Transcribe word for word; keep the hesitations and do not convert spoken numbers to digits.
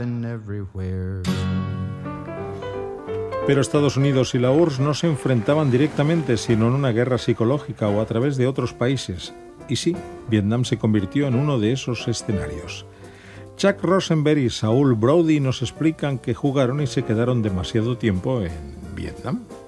Pero Estados Unidos y la U R S S no se enfrentaban directamente, sino en una guerra psicológica o a través de otros países. Y sí, Vietnam se convirtió en uno de esos escenarios. Chuck Rosenberg y Saul Brody nos explican que jugaron y se quedaron demasiado tiempo en Vietnam.